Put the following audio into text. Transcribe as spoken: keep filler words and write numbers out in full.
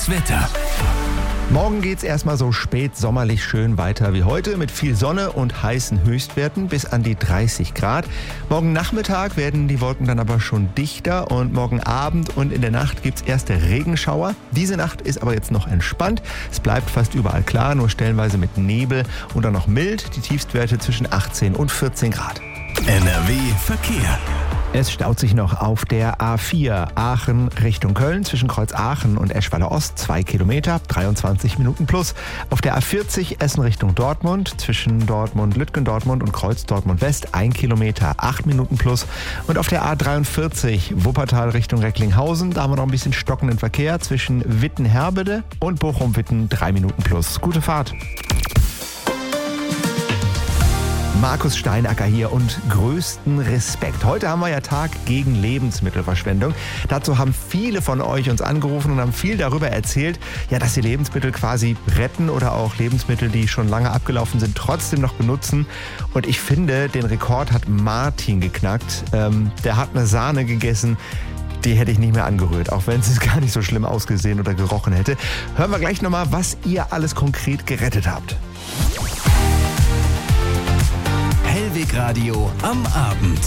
Das Wetter. Morgen geht's erstmal so spät sommerlich schön weiter wie heute mit viel Sonne und heißen Höchstwerten bis an die dreißig Grad. Morgen Nachmittag werden die Wolken dann aber schon dichter und morgen Abend und in der Nacht gibt's erste Regenschauer. Diese Nacht ist aber jetzt noch entspannt. Es bleibt fast überall klar, nur stellenweise mit Nebel und dann noch mild. Die Tiefstwerte zwischen achtzehn und vierzehn Grad. N R W Verkehr. Es staut sich noch auf der A vier Aachen Richtung Köln zwischen Kreuz Aachen und Eschweiler Ost, zwei Kilometer, dreiundzwanzig Minuten plus. Auf der A vierzig Essen Richtung Dortmund zwischen Dortmund, Lütgendortmund und Kreuz Dortmund West, ein Kilometer, acht Minuten plus. Und auf der A dreiundvierzig Wuppertal Richtung Recklinghausen, da haben wir noch ein bisschen stockenden Verkehr zwischen Witten-Herbede und Bochum-Witten, drei Minuten plus. Gute Fahrt. Markus Steinacker hier und größten Respekt. Heute haben wir ja Tag gegen Lebensmittelverschwendung. Dazu haben viele von euch uns angerufen und haben viel darüber erzählt, ja, dass sie Lebensmittel quasi retten oder auch Lebensmittel, die schon lange abgelaufen sind, trotzdem noch benutzen. Und ich finde, den Rekord hat Martin geknackt. Ähm, der hat eine Sahne gegessen. Die hätte ich nicht mehr angerührt, auch wenn es gar nicht so schlimm ausgesehen oder gerochen hätte. Hören wir gleich nochmal, was ihr alles konkret gerettet habt. Hellweg Radio am Abend.